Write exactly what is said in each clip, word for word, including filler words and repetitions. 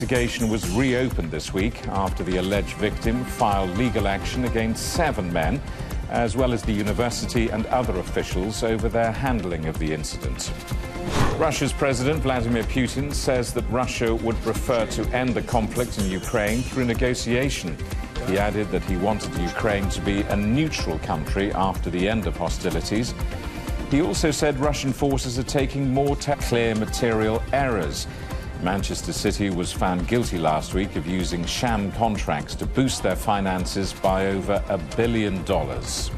Investigation was reopened this week after the alleged victim filed legal action against seven men, as well as the university and other officials over their handling of the incident. Russia's President Vladimir Putin says that Russia would prefer to end the conflict in Ukraine through negotiation. He added that he wanted Ukraine to be a neutral country after the end of hostilities. He also said Russian forces are taking more clear material errors. Manchester City was found guilty last week of using sham contracts to boost their finances by over a billion dollars.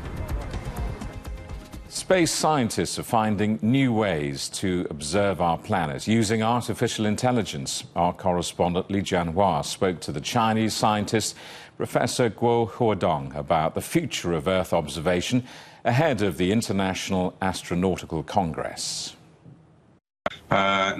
Space scientists are finding new ways to observe our planet using artificial intelligence. Our correspondent Li Jianhua spoke to the Chinese scientist Professor Guo Huadong about the future of Earth observation ahead of the International Astronautical Congress. Uh,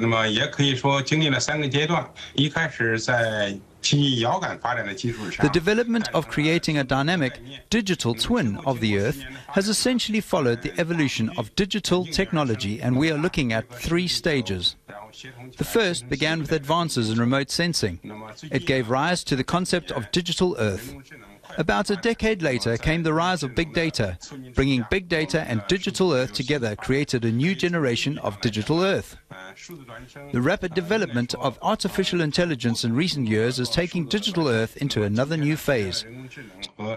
The development of creating a dynamic digital twin of the Earth has essentially followed the evolution of digital technology, and we are looking at three stages. The first began with advances in remote sensing. It gave rise to the concept of digital Earth. About a decade later came the rise of big data. Bringing big data and digital Earth together created a new generation of digital Earth. The rapid development of artificial intelligence in recent years is taking digital Earth into another new phase. Over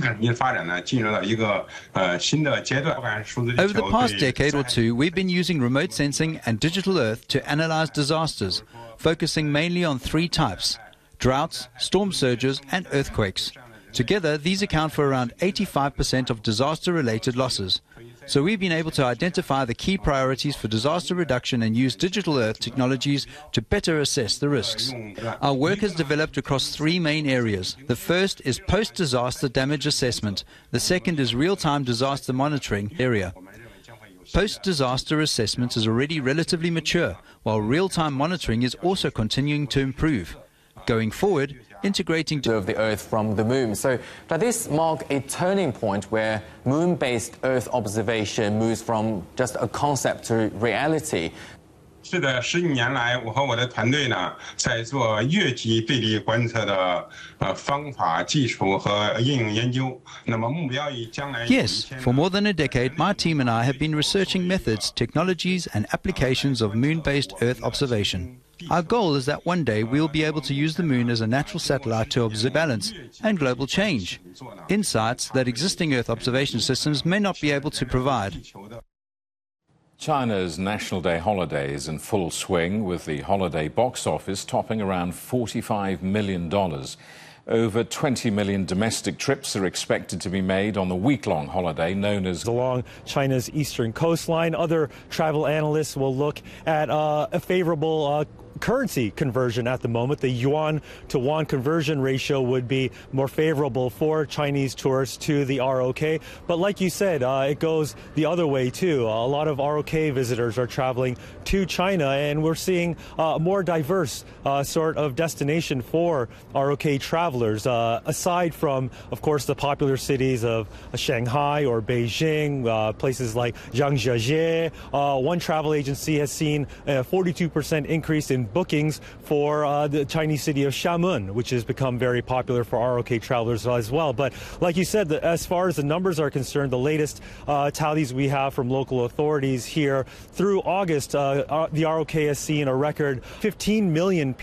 the past decade or two, we've been using remote sensing and digital Earth to analyze disasters, focusing mainly on three types: droughts, storm surges, and earthquakes. Together, these account for around eighty-five percent of disaster-related losses. So we've been able to identify the key priorities for disaster reduction and use digital Earth technologies to better assess the risks. Our work has developed across three main areas. The first is post-disaster damage assessment. The second is real-time disaster monitoring area. Post-disaster assessment is already relatively mature, while real-time monitoring is also continuing to improve. Going forward, integrating of the Earth from the Moon. So does this mark a turning point where Moon-based Earth observation moves from just a concept to reality? 是的，十几年来，我和我的团队呢，在做月基对地观测的呃方法、技术和应用研究。那么目标以将来。 Yes, for more than a decade, my team and I have been researching methods, technologies, and applications of moon-based Earth observation. Our goal is that one day we will be able to use the Moon as a natural satellite to observe balance and global change, insights that existing Earth observation systems may not be able to provide. China's National Day holiday is in full swing, with the holiday box office topping around forty-five million dollars. Over twenty million domestic trips are expected to be made on the week-long holiday known as along China's eastern coastline. Other travel analysts will look at uh, a favorable uh, currency conversion at the moment. The yuan to won conversion ratio would be more favorable for Chinese tourists to the R O K. But like you said, uh, it goes the other way too. A lot of R O K visitors are traveling to China, and we're seeing a more diverse uh, sort of destination for R O K travelers. Uh, aside from, of course, the popular cities of Shanghai or Beijing, uh, places like Zhangjiajie, uh, one travel agency has seen a forty-two percent increase in bookings for uh, the Chinese city of Xiamen, which has become very popular for R O K travelers as well. But like you said, the, as far as the numbers are concerned, the latest uh, tallies we have from local authorities here through August, uh, uh, the R O K has seen a record fifteen million people